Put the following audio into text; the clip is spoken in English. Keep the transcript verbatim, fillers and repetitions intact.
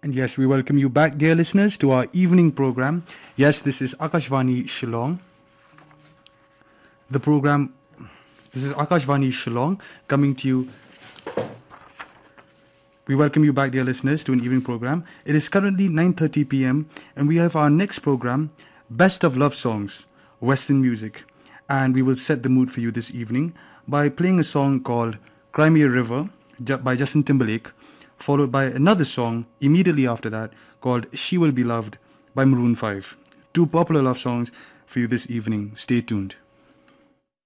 And yes, we welcome you back, dear listeners, to our evening program. Yes, this is Akashvani Shillong. The program, this is Akashvani Shillong coming to you. We welcome you back, dear listeners, to an evening program. It is currently nine thirty p.m. and we have our next program, Best of Love Songs, Western Music. And we will set the mood for you this evening by playing a song called Cry Me a River by Justin Timberlake, followed by another song immediately after that called She Will Be Loved by Maroon five. Two popular love songs for you this evening. Stay tuned.